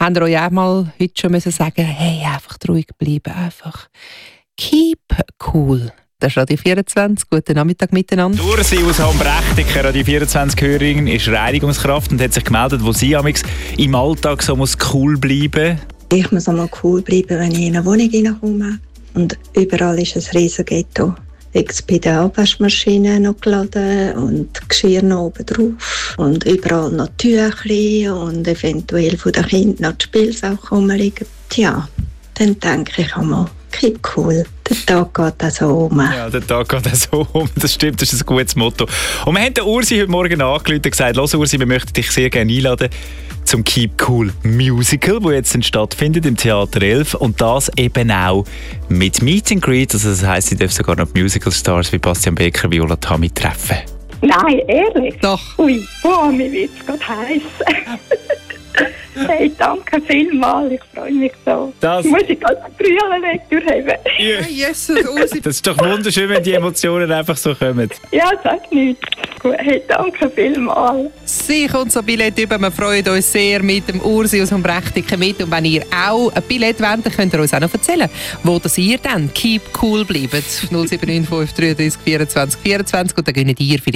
Habt ihr euch auch mal heute schon müssen sagen, hey, einfach ruhig bleiben, einfach keep cool. Das ist Radio 24. Guten Nachmittag miteinander. Ursi aus Hambrechtiken, Radio 24-Hörerin, ist Reinigungskraft und hat sich gemeldet, wo sie im Alltag so muss cool bleiben. Ich muss einmal cool bleiben, wenn ich in eine Wohnung reinkomme. Und überall ist ein riesen Ghetto. Jetzt bei der Abwaschmaschine noch geladen und Geschirr noch oben drauf. Und überall noch Tüchli und eventuell von den Kindern noch die Spielsachen rumliegen. Tja, dann denke ich einmal, keep cool. Der Tag geht auch so um. Ja, der Tag geht auch so um. Das stimmt, das ist ein gutes Motto. Und wir haben den Ursi heute Morgen angerufen und gesagt, «Los Ursi, wir möchten dich sehr gerne einladen zum Keep Cool Musical, das jetzt stattfindet im Theater 11. Und das eben auch mit Meet and Greet. Also das heisst, sie dürfen sogar noch Musical-Stars wie Bastian Becker, Viola Tammy treffen. Nein, ehrlich? Doch. Ui, mir wird es gerade heiß. Hey, danke vielmals, ich freue mich so. Das muss ich gerade Brüllen wegdurchheben. Jesus, Ursi. Das ist doch wunderschön, wenn die Emotionen einfach so kommen. Ja, sag nichts. Gut, hey, danke vielmals. Sie kommt so Billett über. Wir freuen uns sehr mit dem Ursi aus Hambrechtiken mit. Und wenn ihr auch ein Billett wollt, dann könnt ihr uns auch noch erzählen, wo das ihr dann keep cool bleibt. 079 533 24 24 und dann gönnt ihr vielleicht